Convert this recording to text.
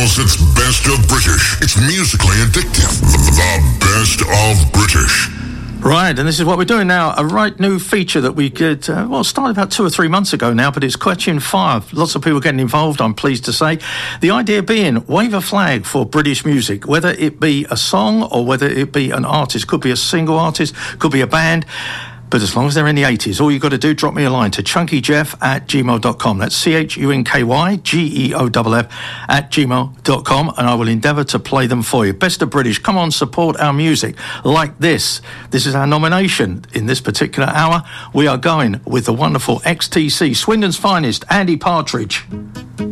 because it's best of British. It's musically addictive. The best of British. Right, and this is what we're doing now. A right new feature that we did, started about 2 or 3 months ago now, but it's catching fire. Lots of people getting involved, I'm pleased to say. The idea being, wave a flag for British music, whether it be a song or whether it be an artist. Could be a single artist, could be a band. But as long as they're in the 80s, all you've got to do, drop me a line to chunkyjeff@gmail.com. That's CHUNKYGEOFF@gmail.com, and I will endeavour to play them for you. Best of British, come on, support our music like this. This is our nomination in this particular hour. We are going with the wonderful XTC, Swindon's finest, Andy Partridge.